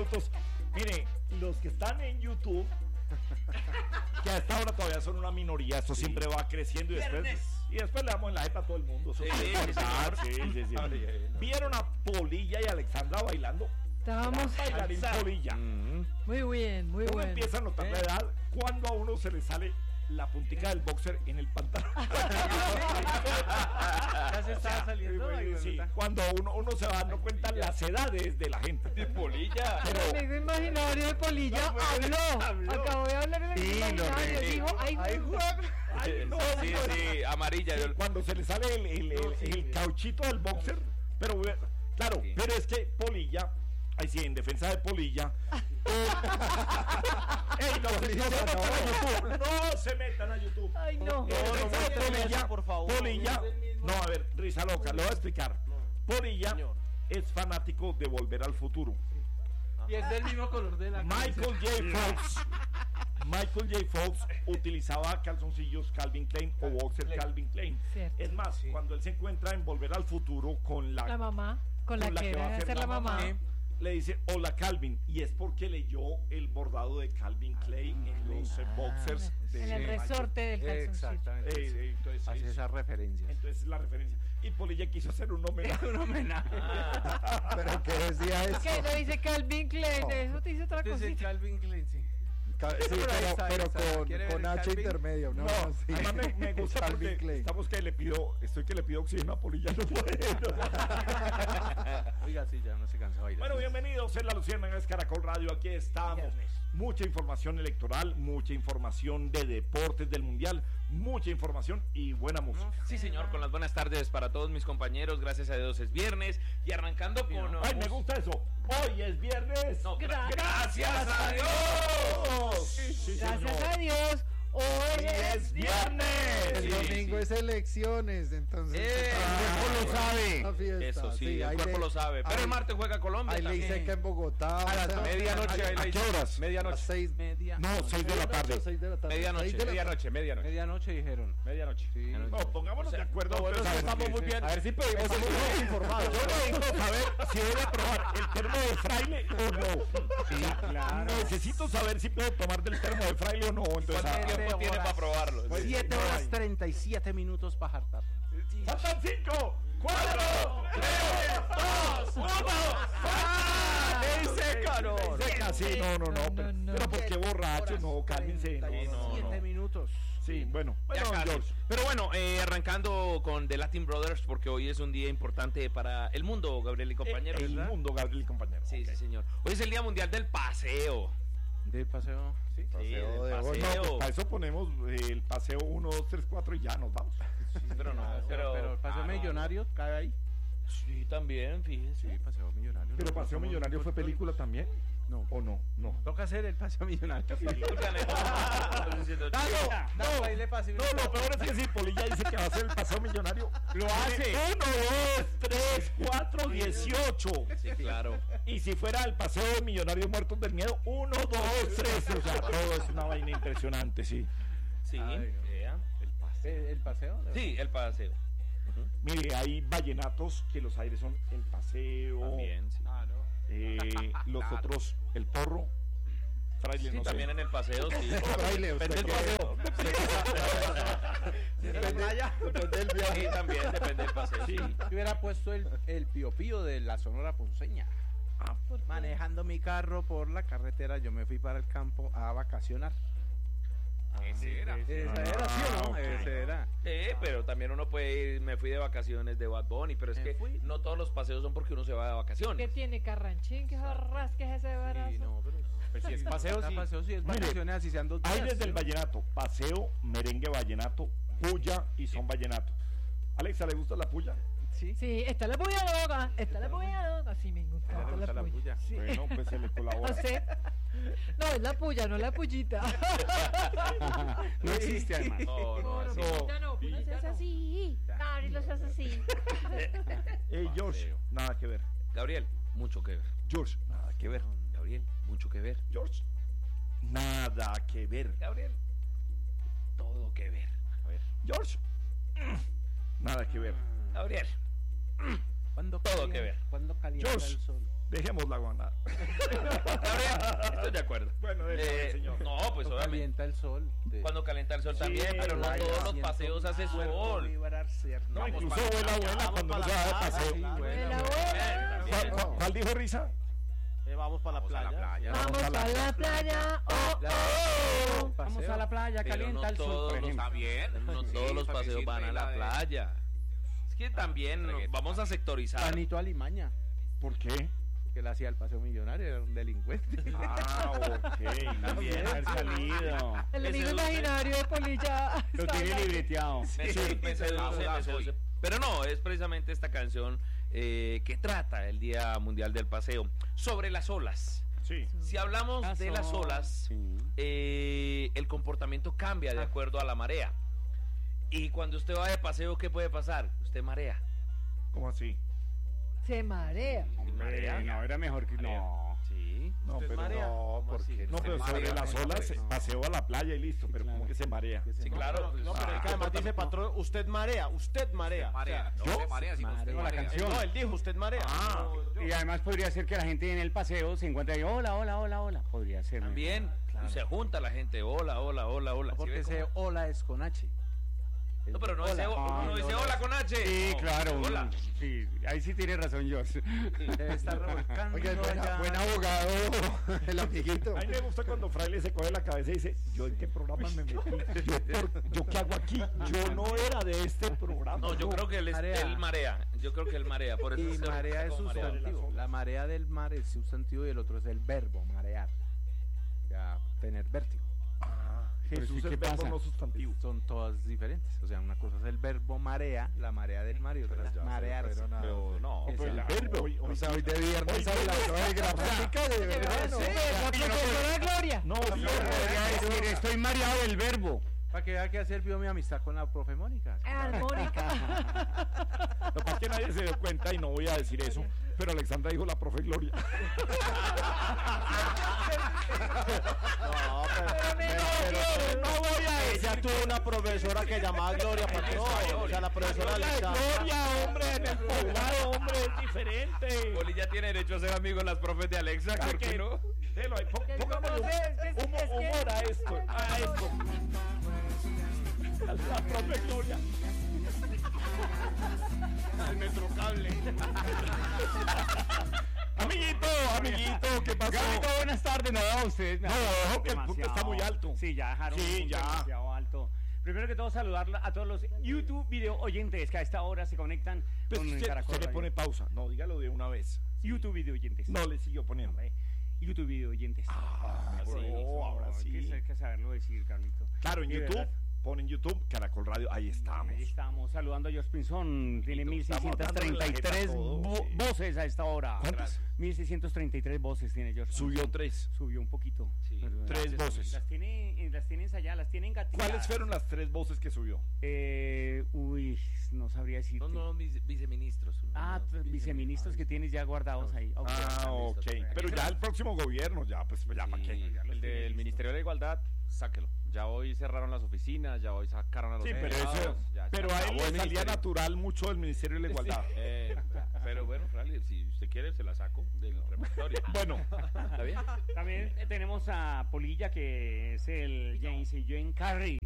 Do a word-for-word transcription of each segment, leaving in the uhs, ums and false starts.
minutos. Mire, los que están en YouTube, que a esta hora todavía son una minoría, esto sí. siempre va creciendo y después, y después le damos en la jeta a todo el mundo. Eso sí, sí, sí, sí, sí. ¿Vieron a Polilla y Alexandra bailando? Estábamos bailarín Polilla. Mm-hmm. Muy bien, muy uno bueno. empieza a notar ¿Eh? la edad cuando a uno se le sale la puntica del boxer en el pantalón. Ya se está saliendo. Sí, sí, cuando uno, uno se va dando cuenta las edades de la gente. De Polilla. Pero, el amigo imaginario de Polilla no, habló. habló. Acabo de hablar el amigo sí, imaginario. No, dijo, ay, ay, ay, no, sí, no, sí, amarilla. Sí, cuando se le sale el, el, el, no, sí, el cauchito del boxer. Pero, claro, sí. pero es que Polilla. Ay, sí, en defensa de Polilla. eh, ey, no, no, no, se metan a YouTube. No se metan a YouTube. Ay, no. No, no, no, Polilla, eso, por favor. Polilla. No, a ver, risa loca, lo voy a explicar. Polilla Señor. es fanático de Volver al Futuro. Y es del mismo color de la Michael J. Fox. Michael J. Fox utilizaba calzoncillos Calvin Klein o boxer Calvin Klein. Cierto. Es más, sí. cuando él se encuentra en Volver al Futuro con la, la mamá, con, con la, la que, que va a ser la mamá, mamá. le dice hola Calvin, y es porque leyó el bordado de Calvin Klein ah, en los ah, boxers de en el resorte del calzoncillo. Exactamente. Eh, eh, entonces, hace esas referencias. Entonces la referencia. Y Polilla quiso hacer un homenaje. un homenaje. Ah. Pero que decía eso. Que no dice Calvin Klein, oh. eso te dice otra cosita. Dice Calvin Klein, sí. Sí, pero, esa, pero esa, con, con H Calvin? intermedio, ¿no? No, sí. Además me, me gusta Calvin porque Klein. Estamos que le pido, estoy que le pido oxígeno a Polilla, no puede. Oiga, sí, ya no se cansó. Bueno, bienvenidos en La Luciérnaga, es Caracol Radio, aquí estamos. Mucha información electoral, mucha información de deportes del Mundial, mucha información y buena música. Sí, señor, con las buenas tardes para todos mis compañeros, gracias a Dios es viernes y arrancando con... Ay, me gusta eso, hoy es viernes. No, gra gracias a Dios. Sí, sí, gracias señor. a Dios. Hoy es viernes. El sí, domingo sí. es elecciones, entonces. Eh, el cuerpo lo sabe. Eso sí, sí el cuerpo le, lo sabe. Pero el martes juega Colombia. Hay ley seca en Bogotá. A las medianoche. ¿A, ¿A qué horas? Medianoche. seis, media. No, seis de la tarde. seis de la tarde. Medianoche, la... medianoche, medianoche. Medianoche dijeron. Medianoche. Sí. No, pongámonos o sea, de acuerdo. No, entonces, estamos muy bien. A ver si pedimos muy informados. Yo necesito saber si voy a probar el termo de fraile o no. Sí, claro. Necesito saber si puedo tomar del termo de fraile o no. Entonces, ¿cuánto tiempo tiene para probar? siete horas treinta y siete minutos para jartar. ¡Faltan cinco! ¡cuatro! ¡tres! ¡dos! ¡uno! ¡Ley seca! No, seca, sí, no, no, no. Pero, no, no. pero porque borracho, no, cálmense. No, no, siete minutos. Sí, bueno. bueno George. Pero bueno, eh, arrancando con The Latin Brothers, porque hoy es un día importante para el mundo, Gabriel y compañeros. El, el mundo, Gabriel y compañeros. Sí, okay. sí, señor. Hoy es el Día Mundial del Paseo. ¿Del paseo? Sí, paseo sí, de paseo. No, para eso ponemos eh, el paseo uno, dos, tres, cuatro y ya nos vamos. Sí, pero no, pero, pero el paseo ah, millonario no. cae ahí. Sí, también, fíjese. Sí, paseo millonario. Pero no, paseo no, millonario fue película también. No. ¿O no? No. Toca hacer el paseo millonario. No, no, lo peor es que si Polilla dice que va a hacer el paseo millonario, lo hace. uno, dos, tres, cuatro, dieciocho. Sí, claro. Y si fuera el paseo de millonarios muertos del miedo, uno, dos, tres. O sea, todo es una vaina impresionante, sí. Sí. Ay, yeah. El paseo. ¿El paseo? Sí, el paseo. Uh-huh. Mire, hay vallenatos que los aires son el paseo. También, sí. Ah, no. Eh, los claro. otros, el porro. Fraile, sí, no también sé. en el paseo, sí. Fraile, depende del paseo. Depende del viaje. Sí, también depende del paseo. Sí. Yo hubiera puesto el, el pío pío de la Sonora Ponceña. Ah, manejando mi carro por la carretera, yo me fui para el campo a vacacionar. Ah, ese era. Ese ah, era, ¿sí o no? Okay. Ese era. Sí, pero también uno puede ir, me fui de vacaciones de Bad Bunny, pero es me que fui. No todos los paseos son porque uno se va de vacaciones. ¿Qué tiene Carranchín? ¿Qué rasques ese barazo? Sí, no, pero pues si es paseo, sí. paseo, sí es vacaciones, así sean dos días. Hay desde el vallenato, paseo, merengue vallenato, puya y son sí. vallenato. Alexa, ¿le gusta la puya? Sí, sí, está la puya loca, está la puya loca, sí me gusta, gusta la, la puya. puya. Sí. Bueno, pues se le colabora. No sé. No, es la puya, no la pullita. No existe, además. No, no, no, no, no, no seas así. No, no seas así. Eh, George, nada que ver. Gabriel, mucho que ver. George, nada que ver. Gabriel, mucho que ver. George, nada que ver. Gabriel, todo que ver. A ver. George, nada que ver. Gabriel, ¿Cuándo todo calienta, que ver. ¿Cuándo calienta Josh, el sol? Dejemos la guana. Estoy de acuerdo. Bueno, déjame, Eh, señor. no, pues ¿Cuándo obviamente. calienta el sol? De- Cuando calienta el sol Sí, también, pero no vaya, todos los siento paseos hace mi cuerpo sol. vibrarse. No, Vamos incluso para la vuela, playa, vuela vamos cuando no para se va de la playa, paseo. Sí, claro. bueno, Vuela, bueno. vuela. También. ¿Cuál, cuál dijo Risa? Eh, vamos para la Vamos a la playa. playa. Vamos a la playa. Oh, oh. Vamos a la playa, Pero calienta no el sol, todos por los, ejemplo. está bien, no Sí, todos los para que paseos sirva van a la la de- playa. Es que también no, reggaetón. vamos a sectorizar. Panito Alimaña, ¿Por qué? que él hacía el paseo millonario, era un delincuente. Ah, ok. También. Haber salido. El amigo Ese dulce. imaginario de Polilla. Lo está tiene hablando. libreteado. Me seduce, me seduce, me seduce. Pero no, es precisamente esta canción eh, que trata el Día Mundial del Paseo sobre las olas. Sí. Si hablamos de las Pasó. olas, Sí. eh, el comportamiento cambia de acuerdo a la marea. Y cuando usted va de paseo, ¿qué puede pasar? Usted marea. ¿Cómo así? Se marea. ¿Marea? No, era mejor que no. Sí. No, ¿Usted pero marea? no, ¿Cómo porque así? no, Se pero sobre marea, las no, olas, no. paseo a la playa y listo, pero claro. como que se marea. Sí, claro. No, pero Ah, es que además dice patrón, usted marea, usted marea. Marea, O no, sea, se marea, si usted Marea. La marea. canción. no, él dijo usted marea. Ah, No, yo- Y además podría ser que la gente en el paseo se encuentre y hola, hola, hola, hola. Podría ser. mejor. También se junta la gente. Hola, hola, hola, hola. ¿Sí Porque ve ese cómo? hola es con H. No, pero no dice, Hola. uno no Ah, dice hola. hola con H. Sí, No, claro. Hola. Sí, ahí sí tiene razón, Josh. Debe estar revolcando. Oye, buen, allá. buen abogado, el amiguito. a mí me gusta cuando Fraile se coge la cabeza y dice, ¿yo en qué programa me metí? ¿Yo, por- ¿yo qué hago aquí? Yo no era de este programa. No, yo creo que él, es, Marea. él marea. Yo creo que él marea. Por eso Y se- marea es como marea. sustantivo. La marea del mar es sustantivo y el otro es el verbo, marear. Ya, tener vértigo. Ah, Jesús sí, es ¿qué verbo pasa? no sustantivo. Son todas diferentes. O sea, una cosa es el verbo marea, la marea del mar y otra es marearse. Pero no, Es pues el ya. verbo. Hoy, hoy, O sea, hoy de viernes hablando de gramática de verdad. Sí, la profesora Gloria. no, Yo podría decir, estoy mareado del verbo. Para que vea que ayer vio mi amistad con la profe Mónica. Armónica. lo que pasa es que nadie se dio cuenta y no voy a decir eso, pero Alexandra dijo la profe Gloria. No, pero, Pero me pero no voy a decir. Ella tuvo una profesora que llamaba Gloria Patrón. O sea, la profesora Alexandra. Gloria, hombre, en el poblado, hombre, es diferente. Poli ya tiene derecho a ser amigo de las profes de Alexa, ¿por qué no? Déjalo ahí, pó- póngale profe, es que- humo- es que- humor a esto, a esto. La profe Gloria. El metrocable. Amiguito, amiguito, ¿qué pasó? Gabito, buenas tardes. No, ustedes. No, ojo, que el punto demasiado. está muy alto. Sí, ya dejaron Sí, un punto ya. demasiado alto. Primero que todo, saludar a todos los YouTube video oyentes que a esta hora se conectan Pues con usted, Caracol usted le Radio. pone pausa. No, dígalo de una vez. YouTube video oyentes. No le siguió poniendo. Hombre, YouTube video oyentes. Ah, Qué sí, bonito, ahora hay sí. que- Hay que saberlo decir, Carlito. Claro, en Y de YouTube, verdad, ponen YouTube, Caracol Radio, ahí estamos. Ahí estamos saludando a Josh Pinzón. Tiene mil Estamos seiscientas treinta y tres dándole la jeta a todo, vo- sí. voces a esta hora. ¿Cuántas? mil seiscientas treinta y tres voces tiene Josh. Subió tres. Subió un poquito. Sí, Pero, tres las- voces. Las tiene, las tiene ensayadas, las tiene engatilladas. ¿Cuáles fueron las tres voces que subió? Eh, uy, no sabría decirte. No, no, vice- viceministros. Ah, No, t- viceministros que tienes ya guardados ahí. Ok. Ah, ok. Pero ya el próximo gobierno, ya, pues, ya, ¿para Sí. qué? Ya los El tiene del listos. Ministerio de la Igualdad, sáquelo. Ya hoy cerraron las oficinas, ya hoy sacaron a los Sí, pero empleados, eso, ya se pero a él acabó le el salía ministerio. natural mucho del Ministerio de la Igualdad. Eh, pero bueno, Frali, si usted quiere, se la saco del repertorio. Bueno, ¿Está bien? También eh, tenemos a Polilla, que es el James y Jane Carrey.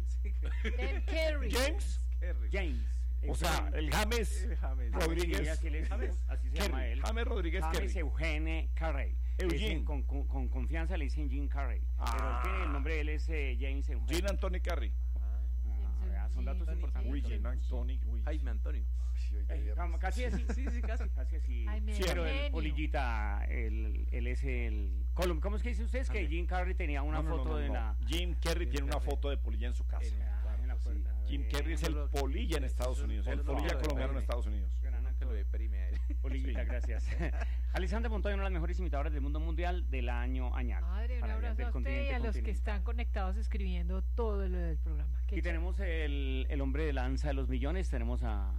Dem Carrey. James, James. o sea, el James James. Sí, Rodríguez. así, le decimos, así se llama Kerry, él. James Rodríguez James Kerry. Eugene Carrey. Eugene. Dicen con, con, con confianza le dicen Jim Carrey. Ah. Pero el, que- el nombre de él es eh, James Eugene. Jean Anthony Carrey. Ah, vea, son datos James importantes. Uy, Jean Anthony. Uy. Jaime Antonio. Eh, cam- casi así, sí, sí, casi, casi así. Jaime Sí, pero el Eugenio. Polillita, el, él es el... Colum- ¿Cómo es que dice usted? Es que Jim Carrey tenía una No, no, no, foto no, de no. la... Jim Carrey tiene una foto de Polilla en su casa. Ah, en la puerta. Jim Carrey es el Solo- Polilla en Estados Unidos. El Solo- Polilla Solo- colombiano en Solo- Estados Unidos. Gran Que lo actor. deprime a él. Polillita, Sí. gracias. Alexandra Montoya, una de las mejores imitadoras del mundo mundial del año añal. Madre, un Para allá abrazo del a usted continente y a los que continental. están conectados escribiendo todo lo del programa. Qué Y chévere. tenemos el, el hombre de lanza de los millones, tenemos a,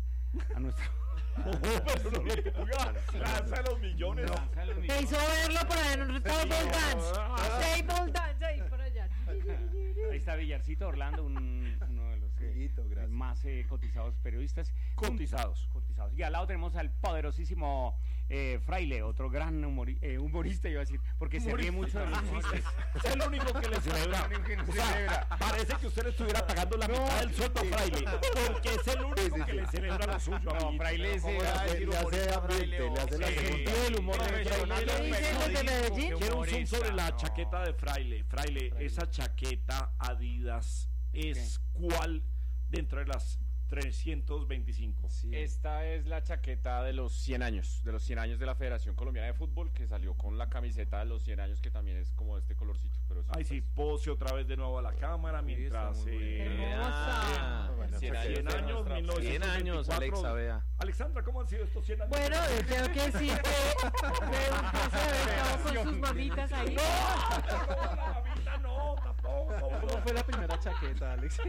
a nuestro... Pero no le ponga lanza los millones. Lanza de los Me millones. hizo verlo por allá en un table dance. Ah. Table dance ahí por allá. Ahí está está Villarcito Orlando, un, uno de los eh, Amiguito, gracias. más eh, cotizados periodistas. Cotizados. Cotizados. Y al lado tenemos al poderosísimo eh, Fraile, otro gran humori- eh, humorista, iba a decir, porque se ríe mucho de los chistes. Es el único que le celebra. El único que no O sea, celebra. parece que usted le estuviera pagando la mitad del sueldo a Fraile, porque es el único que le celebra lo suyo. No, amiguito. Fraile es, eh, Le hace, le hace ambiente, le hace la Sí. segunda. el humor de ¿Qué dicen los de Medellín? Quiero un zoom sobre la No. chaqueta de Fraile. Fraile, esa chaqueta Adidas es cuál dentro de las trescientos veinticinco. Esta es la chaqueta de los cien años, de los cien años de la Federación Colombiana de Fútbol, que salió con la camiseta de los cien años, que también es como de este colorcito. Pero Ay, sí, pose otra vez de nuevo a la cámara mientras. está muy eh, Hermosa. Bueno, cien pues, años, cien de años, nuestra- mil novecientos cien años, veinticuatro. Alexa, vea. Alexandra, ¿cómo han sido estos cien años? Bueno, yo tengo que decir que de un placer haber estado con sus mamitas ahí. No, la mamita no, tampoco. ¿Cómo fue la primera chaqueta, Alex?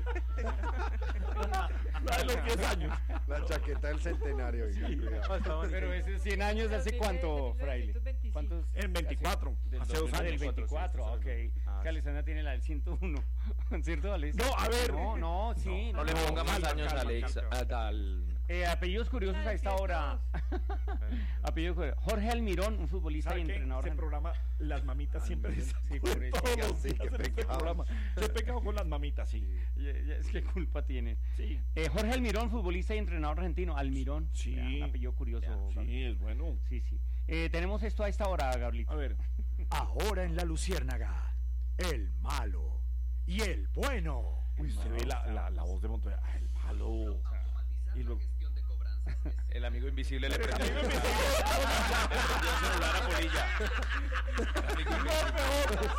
La de los diez años. La chaqueta del centenario. oiga, cuidado. Pero ese cien años, ¿hace cuánto, Fraile? ¿Cuántos? En veinticuatro, Del hace dos dos mil Del años. veinticuatro, ok. Ah, que Alessandra tiene la del ciento uno, ¿cierto, Alex? No, a ver. No, no, sí. No le No, ponga más calma, años a calma, Alex. calma. a tal- Eh, apellidos curiosos a esta hora. Apellidos curiosos. Jorge Almirón, un futbolista y ¿Sabe qué? entrenador. Ese programa, las mamitas siempre están Sí, por eso. todos los Sí, días qué en este pecado. programa. Qué pecado con las mamitas, sí. Ya- ya, es que culpa tiene. Sí. Eh, Jorge Almirón, futbolista y entrenador argentino. Almirón. Sí. Ya, un apellido curioso. Gabriel. Sí, es bueno. Sí, sí. Eh, tenemos esto a esta hora, Gabrielito. A ver. Ahora en la Luciérnaga, el malo y el bueno. Uy, se ve la, la, la voz de Montoya. Ah, el malo. Y lo... El amigo invisible le El prendió amigo le invisible. prendió el celular a Polilla. El amigo invisible.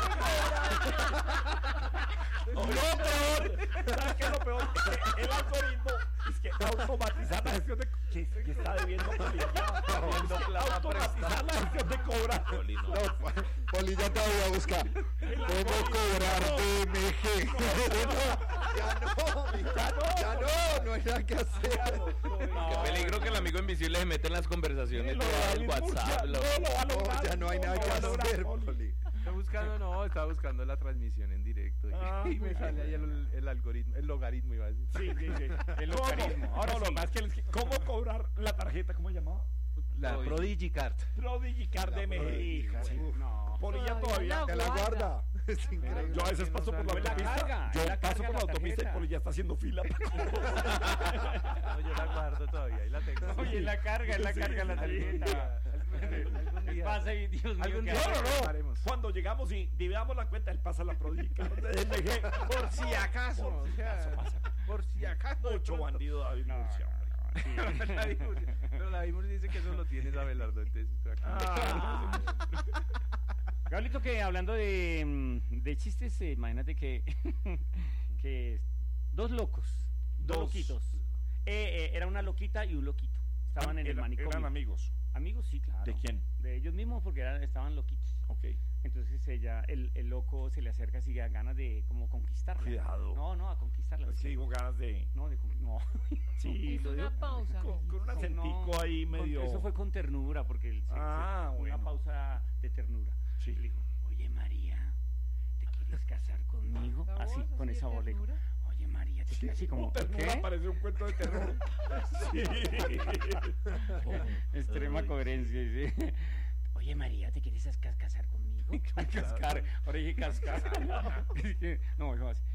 Lo peor, ¿sabes qué es lo peor? Que el algoritmo es que automatizar la gestión de que, que está debiendo Polilla. Automatizar la gestión de cobrar. Poli, no. No, Polilla todavía busca. ¿Cómo cobrar D M G? Ya no, ya no, ya no, no hay nada que hacer. Qué peligro que el amigo invisible se mete en las conversaciones Lo va a del lograr, WhatsApp. lo- no lo va a No, lograr, ya no hay nada lo que va a lograr, hacer, Poli. Poli. Está buscando, no, estaba buscando la transmisión en directo. Y, Ah, y me muy sale bien. ahí el, el algoritmo, el logaritmo, iba a decir. Sí, sí, sí. El ¿Cómo? logaritmo. Ahora No, sí. lo más que les- ¿cómo cobrar la tarjeta? ¿Cómo se llamaba? La Prodigy Card. Prodigicard de México. Sí, no. Polilla todavía. Que la guarda. Es increíble. Yo a veces paso por la Pues la autopista. carga, Yo la paso carga por la la autopista y tarjeta. Polilla está haciendo fila. No, yo la guardo todavía, ahí la tengo. Oye, la carga, la Sí, carga la sí, tarjeta. Algún El día. pase y Dios mío. Algún ¿qué día. hace? No, no, no. Haremos. Cuando llegamos y dividamos la cuenta, él pasa la Prodigicard de M G. Por si acaso. o sea, por si acaso. de Mucho pronto. bandido David No, Murcia. no, no, sí. La Biblia- Pero la Biblia dice que eso lo tienes, Abelardo. Entonces, Ah. Gabrielito, que hablando de, mm, de chistes, eh, imagínate que, que dos locos, dos, Dos. loquitos. Eh, eh, era una loquita y un loquito. Estaban en el Era- manicomio. Eran amigos. Amigos, sí, claro. ¿De quién? De ellos mismos, porque eran- estaban loquitos. Ok. Entonces ella, el, el loco se le acerca así a ganas de como conquistarla. Cuidado. No, no, a conquistarla. Es que digo ganas de. No, de con- no. Sí, Hizo lo digo. una pausa. Con, con un acentico No, ahí con- medio. Eso fue con ternura, porque él se- Ah, se- bueno. una pausa de ternura. Sí. Le dijo, oye María, ¿te quieres casar conmigo? La Así, voz, con así esa de voz le dijo, ternura. oye María, ¿te quieres así como Ternura ¿qué? parece un cuento de terror. Sí. Extrema coherencia, sí. Oye María, ¿te quieres cas- casar conmigo? Cascar, ahora dije cascar. Es que- no, no, así.